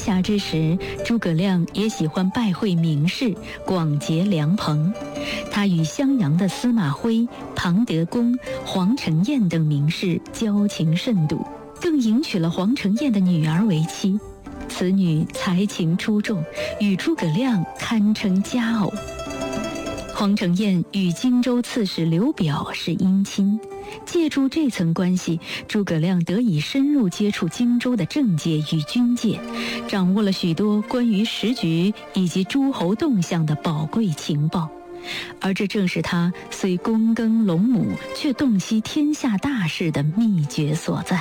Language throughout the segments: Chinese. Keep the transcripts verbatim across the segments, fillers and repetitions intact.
暇之时，诸葛亮也喜欢拜会名士，广结良朋。他与襄阳的司马徽、庞德公、黄承彦等名士交情甚笃，更迎娶了黄承彦的女儿为妻。此女才情出众，与诸葛亮堪称佳偶。黄承彦与荆州刺史刘表是姻亲，借助这层关系，诸葛亮得以深入接触荆州的政界与军界，掌握了许多关于时局以及诸侯动向的宝贵情报。而这正是他虽躬耕陇亩却洞悉天下大事的秘诀所在。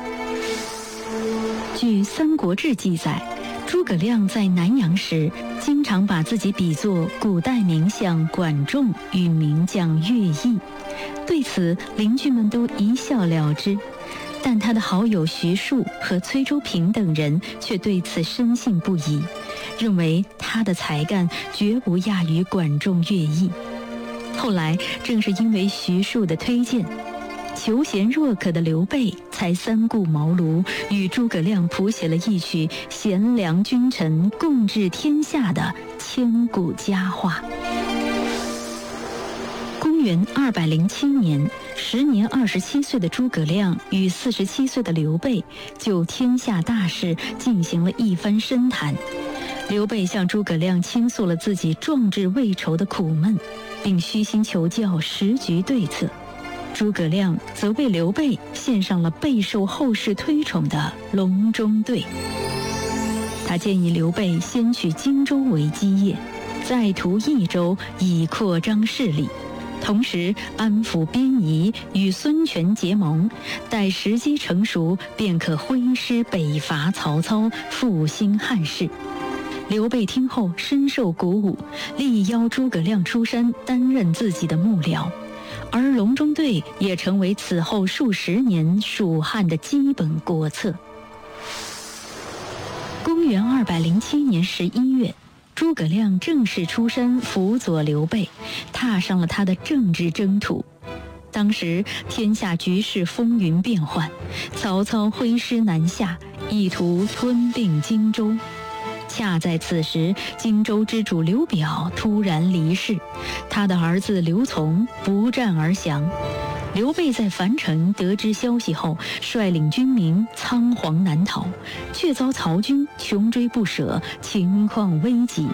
据《三国志》记载，诸葛亮在南阳时，经常把自己比作古代名相管仲与名将乐毅，对此邻居们都一笑了之。但他的好友徐庶和崔州平等人却对此深信不疑，认为他的才干绝不亚于管仲、乐毅。后来正是因为徐庶的推荐，求贤若渴的刘备才三顾茅庐，与诸葛亮谱写了一曲贤良君臣共治天下的千古佳话。公元二百零七年，时年二十七岁的诸葛亮与四十七岁的刘备就天下大事进行了一番深谈。刘备向诸葛亮倾诉了自己壮志未酬的苦闷，并虚心求教时局对策。诸葛亮则为刘备献上了备受后世推崇的隆中对。他建议刘备先取荆州为基业，再图益州以扩张势力，同时安抚边夷，与孙权结盟，待时机成熟，便可挥师北伐曹操，复兴汉室。刘备听后深受鼓舞，力邀诸葛亮出山担任自己的幕僚，而隆中对也成为此后数十年蜀汉的基本国策。公元二百零七年十一月，诸葛亮正式出山辅佐刘备，踏上了他的政治征途。当时天下局势风云变幻，曹操挥师南下，意图吞并荆州。恰在此时，荆州之主刘表突然离世，他的儿子刘琮不战而降。刘备在樊城得知消息后，率领军民仓皇南逃，却遭曹军穷追不舍，情况危急。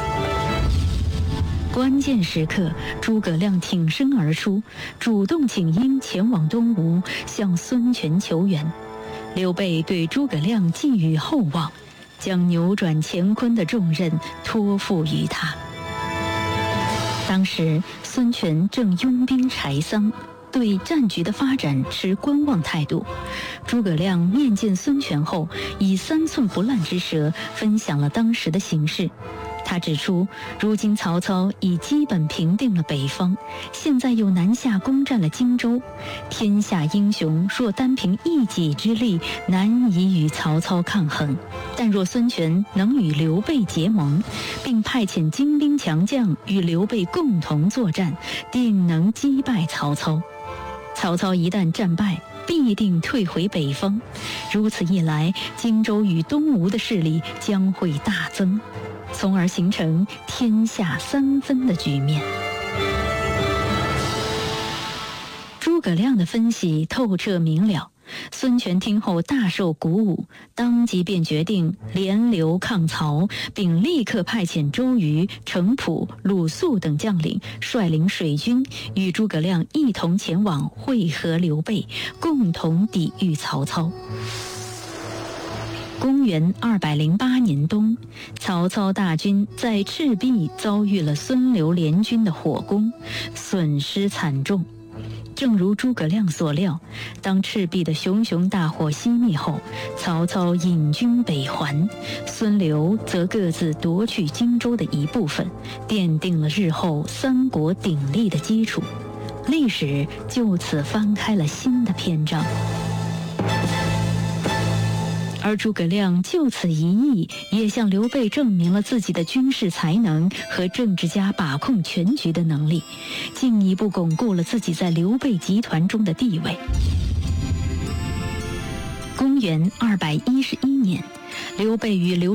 关键时刻，诸葛亮挺身而出，主动请缨前往东吴，向孙权求援。刘备对诸葛亮寄予厚望，将扭转乾坤的重任托付于他。当时孙权正拥兵柴桑，对战局的发展持观望态度。诸葛亮面见孙权后，以三寸不烂之舌分享了当时的形势。他指出，如今曹操已基本平定了北方，现在又南下攻占了荆州，天下英雄若单凭一己之力，难以与曹操抗衡。但若孙权能与刘备结盟，并派遣精兵强将与刘备共同作战，定能击败曹操。曹操一旦战败，必定退回北方，如此一来，荆州与东吴的势力将会大增，从而形成天下三分的局面。诸葛亮的分析透彻明了，孙权听后大受鼓舞，当即便决定联刘抗曹，并立刻派遣周瑜、程普、鲁肃等将领率领水军，与诸葛亮一同前往会合刘备，共同抵御曹操。公元二百零八年冬，曹操大军在赤壁遭遇了孙刘联军的火攻，损失惨重。正如诸葛亮所料，当赤壁的熊熊大火熄灭后，曹操引军北还，孙刘则各自夺去荆州的一部分，奠定了日后三国鼎立的基础。历史就此翻开了新的篇章。而诸葛亮就此一役，也向刘备证明了自己的军事才能和政治家把控全局的能力，进一步巩固了自己在刘备集团中的地位。公元二百一十一年，刘备与刘